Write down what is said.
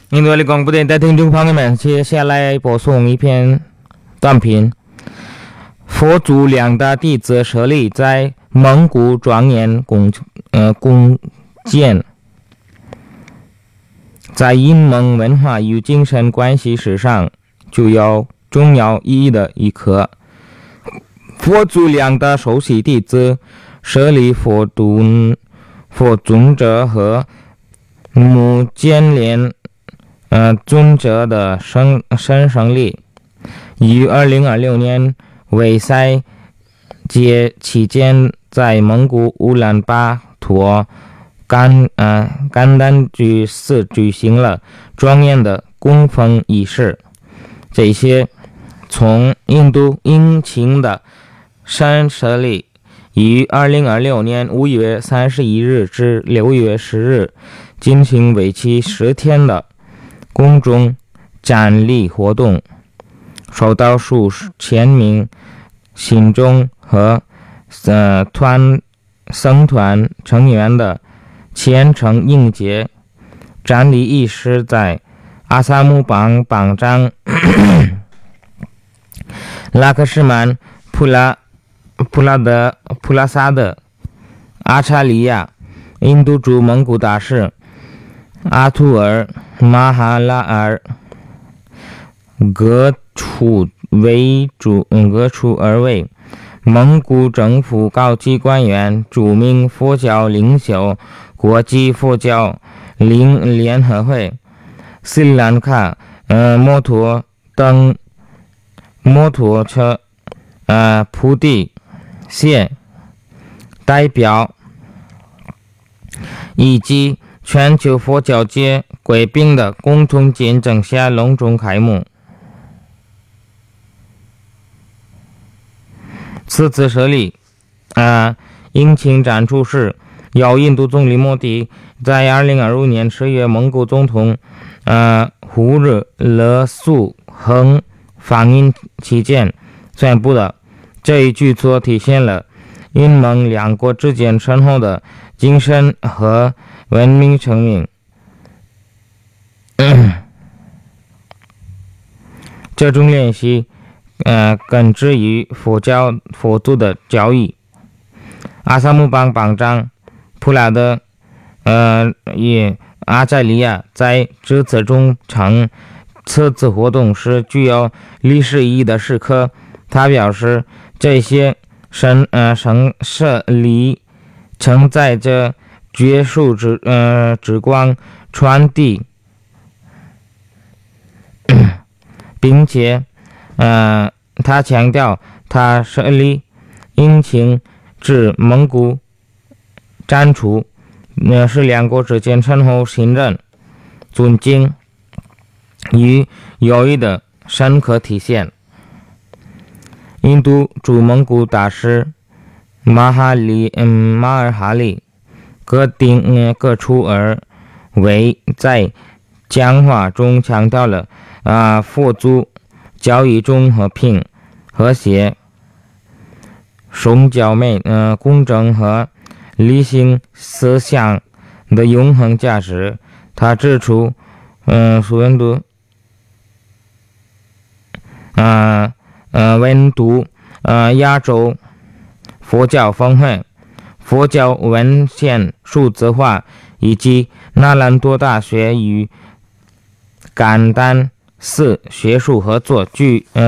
印度广播电台听众朋友们，接下来播送一篇短评。佛祖两大弟子舍利在蒙古庄严贡献，在印蒙文化与精神关系史上具有重要意义的一刻。佛祖两大首席弟子舍利佛尊者和目犍连尊者的生日于2026年维赛节期间在蒙古乌兰巴托甘丹寺举行了庄严的供奉仪式。这些从印度引请的山舍利于2026年5月31日至6月10日进行为期10天的公众瞻礼活动，受到数千名信众和僧团成员的虔诚迎接。瞻礼仪式在阿萨姆邦邦长拉克什曼普拉萨德阿查利亚、印度驻蒙古大使阿图尔马哈拉尔各处而为蒙古政府高级官员、著名佛教领袖、国际佛教联合会、斯里兰卡摩托车普地县代表以及全球佛教界贵宾的共同见证下隆重开幕。此次舍利迎请展出时，由印度总理莫迪在2025年10月蒙古总统胡勒苏亨访印期间宣布的。这一举措体现了印蒙两国之间深厚的精神和文明层面。这种练习根植于佛祖的教义。阿萨姆邦邦长普拉德阿扎利亚在致辞中称，此次活动是具有历史意义的时刻。他表示，这些舍利承载着觉悟之光传递，并且他强调，他舍利迎请至蒙古展出是两国之间深厚信任、尊敬与友谊的深刻体现。印度驻蒙古大使马尔哈利各处而为在讲话中强调了佛祖教义中和平、和谐、宗教公正和理性思想的永恒价值。他指出，温度亚洲佛教峰会、佛教文献数字化以及纳兰多大学与甘丹寺学术合作